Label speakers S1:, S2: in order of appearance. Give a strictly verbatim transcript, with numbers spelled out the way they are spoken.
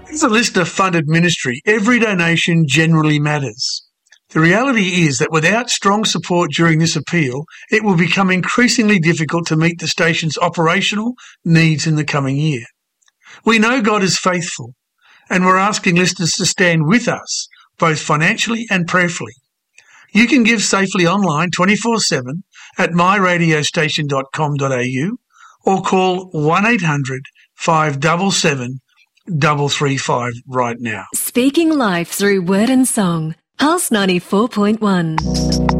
S1: As a listener-funded ministry, every donation generally matters. The reality is that without strong support during this appeal, it will become increasingly difficult to meet the station's operational needs in the coming year. We know God is faithful, and we're asking listeners to stand with us, both financially and prayerfully. You can give safely online twenty-four seven at my radio station dot com dot a u or call one eight hundred five seven seven three three five right now.
S2: Speaking life through word and song. Pulse ninety-four point one.